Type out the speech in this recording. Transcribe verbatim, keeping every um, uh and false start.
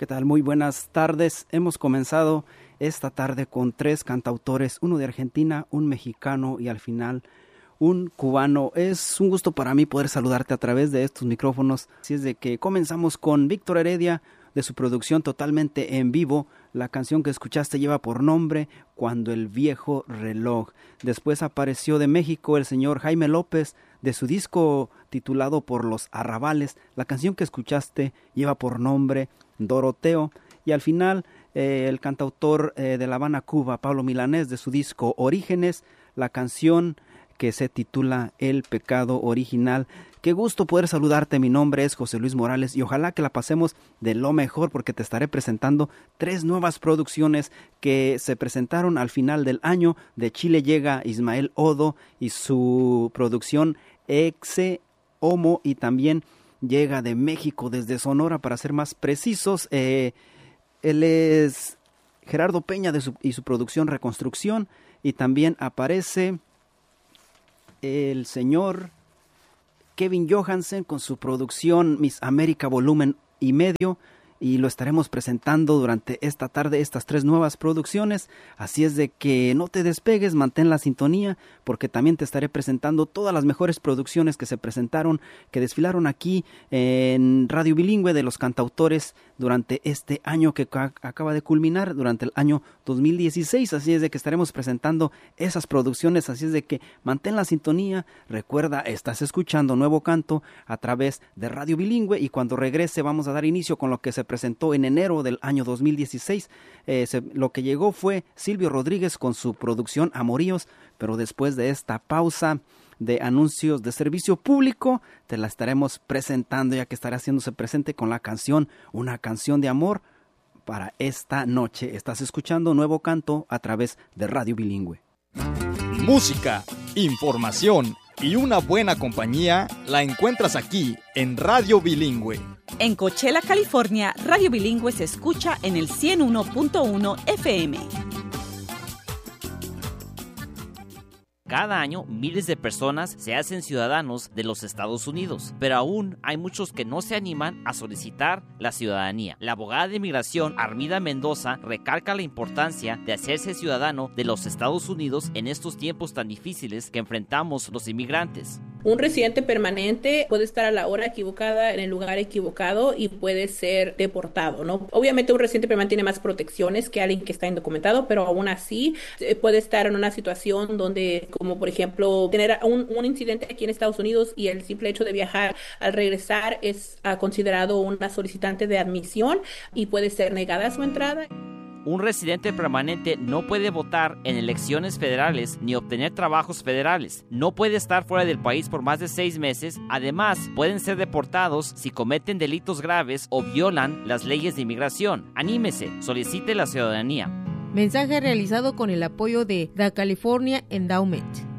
¿Qué tal? Muy buenas tardes. Hemos comenzado esta tarde con tres cantautores, uno de Argentina, un mexicano y al final un cubano. Es un gusto para mí poder saludarte a través de estos micrófonos. Así es de que comenzamos con Víctor Heredia, de su producción totalmente en vivo. La canción que escuchaste lleva por nombre Cuando el viejo reloj. Después apareció de México el señor Jaime López, de su disco titulado Por los Arrabales. La canción que escuchaste lleva por nombre Doroteo. Y al final eh, el cantautor eh, de La Habana, Cuba, Pablo Milanés, de su disco Orígenes, la canción que se titula El Pecado Original. Qué gusto poder saludarte. Mi nombre es José Luis Morales y ojalá que la pasemos de lo mejor, porque te estaré presentando tres nuevas producciones que se presentaron al final del año. De Chile llega Ismael Odo y su producción Exe Homo, y también llega de México, desde Sonora para ser más precisos. Eh, él es Gerardo Peña de su, y su producción Reconstrucción, y también aparece el señor Kevin Johansen con su producción Miss América Volumen y Medio, y lo estaremos presentando durante esta tarde, estas tres nuevas producciones. Así es de que no te despegues, mantén la sintonía, porque también te estaré presentando todas las mejores producciones que se presentaron, que desfilaron aquí en Radio Bilingüe, de los cantautores durante este año que ca- acaba de culminar, durante el año dos mil dieciséis. Así es de que estaremos presentando esas producciones, así es de que mantén la sintonía. Recuerda, estás escuchando Nuevo Canto a través de Radio Bilingüe, y cuando regrese vamos a dar inicio con lo que se presentó en enero del año dos mil dieciséis. Eh, se, lo que llegó fue Silvio Rodríguez con su producción Amoríos, pero después de esta pausa de anuncios de servicio público, te la estaremos presentando, ya que estará haciéndose presente con la canción Una Canción de Amor para esta noche. Estás escuchando Nuevo Canto a través de Radio Bilingüe. Música, información y una buena compañía la encuentras aquí en Radio Bilingüe. En Coachella, California, Radio Bilingüe se escucha en el ciento uno punto uno F M. Cada año, miles de personas se hacen ciudadanos de los Estados Unidos, pero aún hay muchos que no se animan a solicitar la ciudadanía. La abogada de inmigración Armida Mendoza recalca la importancia de hacerse ciudadano de los Estados Unidos en estos tiempos tan difíciles que enfrentamos los inmigrantes. Un residente permanente puede estar a la hora equivocada, en el lugar equivocado, y puede ser deportado, ¿no? Obviamente un residente permanente tiene más protecciones que alguien que está indocumentado, pero aún así eh, puede estar en una situación donde, como por ejemplo, tener un, un incidente aquí en Estados Unidos, y el simple hecho de viajar al regresar es uh, considerado una solicitante de admisión y puede ser negada su entrada. Un residente permanente no puede votar en elecciones federales ni obtener trabajos federales. No puede estar fuera del país por más de seis meses. Además, pueden ser deportados si cometen delitos graves o violan las leyes de inmigración. Anímese, solicite la ciudadanía. Mensaje realizado con el apoyo de The California Endowment.